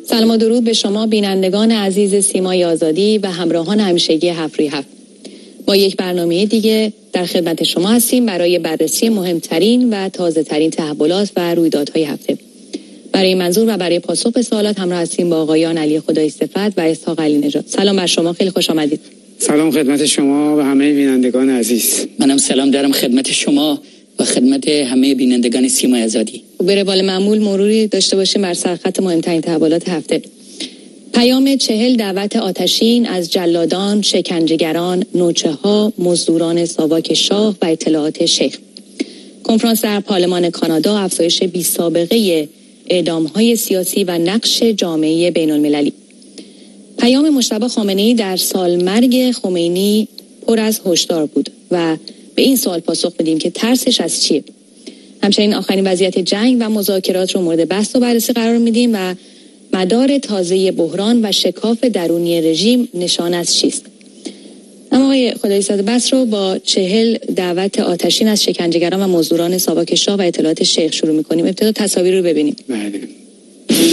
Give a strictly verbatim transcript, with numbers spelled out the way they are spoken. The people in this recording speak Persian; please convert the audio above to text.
سلام و درود به شما بینندگان عزیز سیمای آزادی و همراهان همیشگی هفت روی هفت. با یک برنامه دیگه در خدمت شما هستیم برای بررسی مهمترین و تازه ترین تحولات و رویدادهای هفته. برای منظور و برای پاسخ به سوالات همراه هستیم با آقایان علی خدایی صفت و اسحاق علی نژاد. سلام بر شما، خیلی خوش آمدید. سلام خدمت شما و همه بینندگان عزیز. منم سلام دارم خدمت شما و خدمت همه بینندگان سیمای آزادی. به روال معمول مروری داشته باشیم بر سرخط مهمترین تحولات هفته. پیام چهل دعوت آتشین از جلادان، شکنجهگران، نوچه‌ها، مزدوران ساواک شاه و اطلاعات شیخ. کنفرانس در پارلمان کانادا، افزایش بی سابقه اعدام‌های سیاسی و نقش جامعه بین‌المللی. پیام مجتبی خامنه‌ای در سالمرگ خمینی پر از هشدار بود و به این سوال پاسخ بدیم که ترسش از چیه؟ همچنین آخرین وضعیت جنگ و مذاکرات رو مورد بحث و بررسی قرار میدیم و مدار تازه بحران و شکاف درونی رژیم نشان از چیست؟ اما آقای خدایی صفت بس رو با چهل دعوت آتشین از شکنجهگران و مزدوران ساواک شاه و اطلاعات شیخ شروع میکنیم. ابتدا تصاویر رو ببینیم. بله.